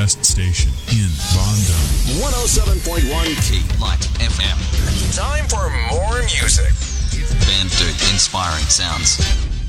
best station in Bondo. 107.1 K-Light FM. Time for more music. Banter inspiring sounds.